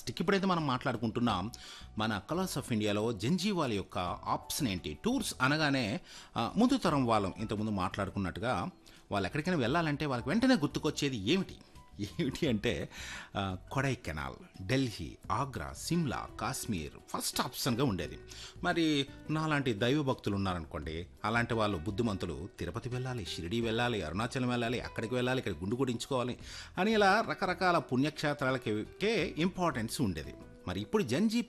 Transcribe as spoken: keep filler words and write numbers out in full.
Fantastic. ఇప్పుడైతే మనం మాట్లాడుకుంటున్నాం మన కలర్స్ ఆఫ్ ఇండియాలో జంజీవాల యొక్క ఆప్షన్ ఏంటి. టూర్స్ అనగానే ఆ, ముందు తరం వాళ్ళం ఇంతకుముందు మాట్లాడుకున్నట్టుగా వాళ్ళు ఎక్కడికైనా వెళ్ళాలంటే వాళ్ళకి వెంటనే గుర్తుకొచ్చేది ఏమిటి ఏమిటి అంటే ఆ, కొడైకెనాల్, ఢిల్లీ, ఆగ్రా, సిమ్లా, కాశ్మీర్ ఫస్ట్ ఆప్షన్గా ఉండేది. మరి నాలాంటి దైవ భక్తులు ఉన్నారనుకోండి, అలాంటి వాళ్ళు బుద్ధిమంతులు తిరుపతి వెళ్ళాలి, షిరిడి వెళ్ళాలి, అరుణాచలం వెళ్ళాలి, అక్కడికి వెళ్ళాలి, ఇక్కడ గుండు కొట్టించుకోవాలి అని ఇలా రకరకాల పుణ్యక్షేత్రాలకే ఇంపార్టెన్స్ ఉండేది. మరి ఇప్పుడు జంజీ